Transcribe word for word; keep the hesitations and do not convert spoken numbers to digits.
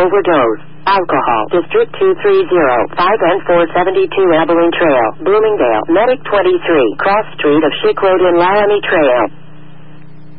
overdose. Alcohol. District two three zero five and four seventy-two Abilene Trail, Bloomingdale. Medic twenty-three, cross street of Schick Road in Laramie Trail.